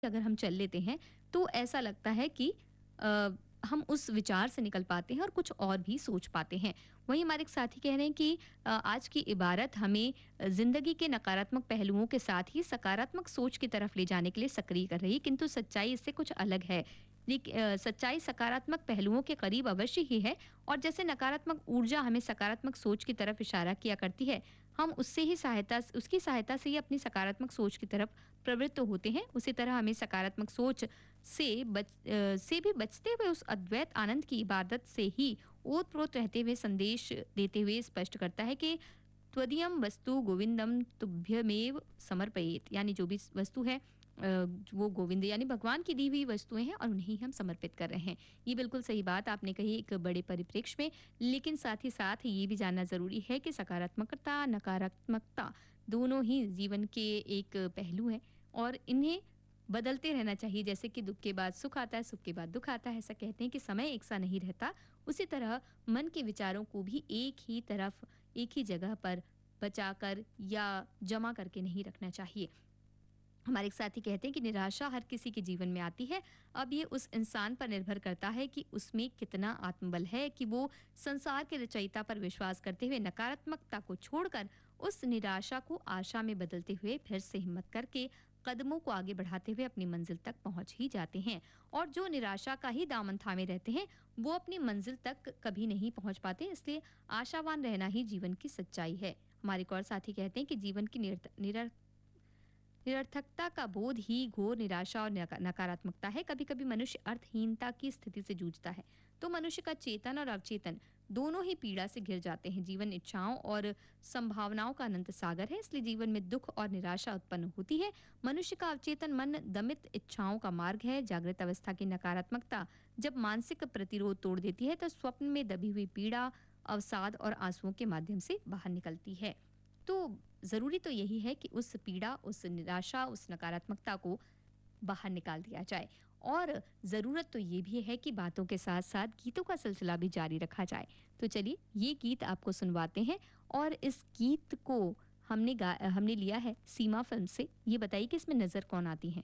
अगर हम चल लेते हैं तो ऐसा लगता है कि अ, हम उस विचार से निकल पाते हैं और कुछ और भी सोच पाते हैं। वहीं हमारे एक साथी कह रहे हैं कि आज की इबारत हमें ज़िंदगी के नकारात्मक पहलुओं के साथ ही सकारात्मक सोच की तरफ ले जाने के लिए सक्रिय कर रही है, किंतु सच्चाई इससे कुछ अलग है। सच्चाई सकारात्मक पहलुओं के करीब अवश्य ही है, और जैसे नकारात्मक ऊर्जा हमें सकारात्मक सोच की तरफ इशारा किया करती है, हम उसकी सहायता से ही अपनी सकारात्मक सोच की तरफ प्रवृत्त होते हैं। उसी तरह हमें सकारात्मक सोच से भी बचते हुए उस अद्वैत आनंद की इबादत से ही ओत-प्रोत रहते हुए संदेश देते हुए स्पष्ट करता है कि त्वदीयम वस्तु गोविंदम तुभ्यमेव समर्पयेत, यानी जो भी वस्तु है वो गोविंद यानी भगवान की दी हुई वस्तुएं हैं और उन्हें हम समर्पित कर रहे हैं। ये बिल्कुल सही बात आपने कही एक बड़े परिप्रेक्ष्य में, लेकिन साथ ही साथ ये भी जानना ज़रूरी है कि सकारात्मकता, नकारात्मकता दोनों ही जीवन के एक पहलू हैं और इन्हें बदलते रहना चाहिए। जैसे कि दुःख के बाद सुख आता है, सुख के बाद दुःख आता है। ऐसा कहते हैं कि समय एक सा नहीं रहता, उसी तरह मन के विचारों को भी एक ही जगह पर बचाकर या जमा करके नहीं रखना चाहिए। हमारे एक साथी कहते हैं कि निराशा हर किसी के जीवन में आती है। अब ये उस इंसान पर निर्भर करता है कि उसमें कितना आत्मबल है कि वो संसार के रचयिता पर विश्वास करते हुए नकारात्मकता को छोड़कर उस निराशा को आशा में बदलते हुए फिर से हिम्मत करके कदमों को आगे बढ़ाते हुए अपनी मंजिल तक पहुंच ही जाते हैं। और जो निराशा का ही दामन थामे रहते हैं, वो अपनी मंजिल तक कभी नहीं पहुंच पाते। इसलिए आशावान रहना ही जीवन की सच्चाई है। हमारे एक और साथी कहते हैं कि जीवन की निरर्थकता का बोध ही घोर निराशा और नकारात्मकता है। कभी-कभी मनुष्य अर्थहीनता की स्थिति से जूझता है, तो मनुष्य का चेतन और अवचेतन दोनों ही पीड़ा से घिर जाते हैं। जीवन इच्छाओं और संभावनाओं का अनंत सागर है, इसलिए जीवन में दुख और निराशा उत्पन्न होती है। मनुष्य का अवचेतन मन दमित इच्छाओं का मार्ग है। जागृत अवस्था की नकारात्मकता जब मानसिक प्रतिरोध तोड़ देती है, तो स्वप्न में दबी हुई पीड़ा, अवसाद और आंसुओं के माध्यम से बाहर निकलती है। तो ज़रूरी तो यही है कि उस पीड़ा, उस निराशा, उस नकारात्मकता को बाहर निकाल दिया जाए। और ज़रूरत तो ये भी है कि बातों के साथ-साथ गीतों का सिलसिला भी जारी रखा जाए। तो चलिए ये गीत आपको सुनवाते हैं, और इस गीत को हमने लिया है सीमा फ़िल्म से। ये बताइए कि इसमें नज़र कौन आती हैं?